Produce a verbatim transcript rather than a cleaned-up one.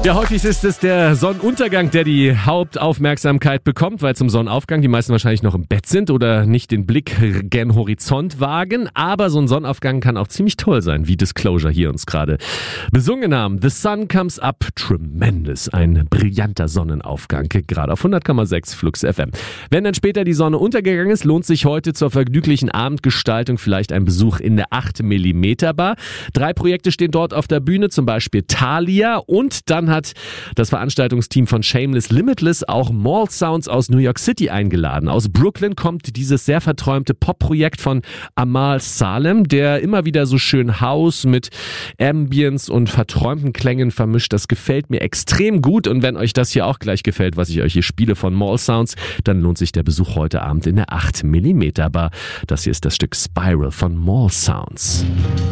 Ja, häufig ist es der Sonnenuntergang, der die Hauptaufmerksamkeit bekommt, weil zum Sonnenaufgang die meisten wahrscheinlich noch im Bett sind oder nicht den Blick gen Horizont wagen. Aber so ein Sonnenaufgang kann auch ziemlich toll sein, wie Disclosure hier uns gerade besungen haben. The Sun Comes Up, tremendous. Ein brillanter Sonnenaufgang, gerade auf hundert Komma sechs Flux F M. Wenn dann später die Sonne untergegangen ist, lohnt sich heute zur vergnüglichen Abendgestaltung vielleicht ein Besuch in der acht Millimeter Bar. Drei Projekte stehen dort auf der Bühne, zum Beispiel Thalia, und dann hat das Veranstaltungsteam von Shameless Limitless auch Mall Sounds aus New York City eingeladen. Aus Brooklyn kommt dieses sehr verträumte Pop-Projekt von Amal Salem, der immer wieder so schön House mit Ambience und verträumten Klängen vermischt. Das gefällt mir extrem gut, und wenn euch das hier auch gleich gefällt, was ich euch hier spiele von Mall Sounds, dann lohnt sich der Besuch heute Abend in der acht Millimeter Bar. Das hier ist das Stück Spiral von Mall Sounds.